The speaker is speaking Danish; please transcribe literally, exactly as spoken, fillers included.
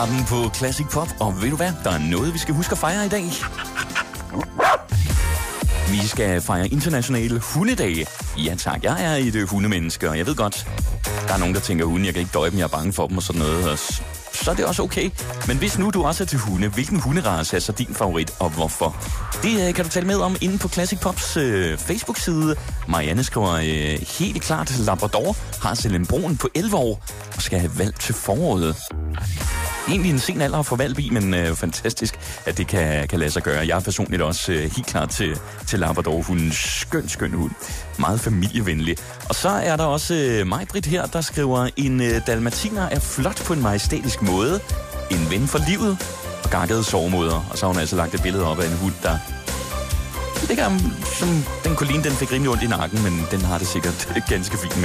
har den på Classic Pop, og ved du hvad? Der er noget, vi skal huske at fejre i dag. Vi skal fejre internationale hundedage. Ja tak, jeg er et hundemenneske, og jeg ved godt, der er nogen, der tænker, hunde, jeg kan ikke døje dem, jeg er bange for dem og sådan noget. Og så er det også okay. Men hvis nu du også er til hunde, hvilken hunderace er så din favorit, og hvorfor? Det øh, kan du tale med om inde på Classic Pops øh, Facebook-side. Marianne skriver øh, helt klart, Labrador har selv en brun på elleve år og skal have valg til foråret. Egentlig en sen alder at få valg i, men øh, fantastisk, at det kan, kan lade sig gøre. Jeg er personligt også øh, helt klar til, til Labrador-hunden. Skøn, skøn hund. Meget familievenlig. Og så er der også øh, Maj-Britt her, der skriver, en øh, dalmatiner er flot på en majestætisk måde. En ven for livet og gakkede sovemoder. Og så har hun altså lagt et billede op af en hund, der ligger som den kunne ligne, den fik rimelig ondt i nakken, men den har det sikkert ganske fint med.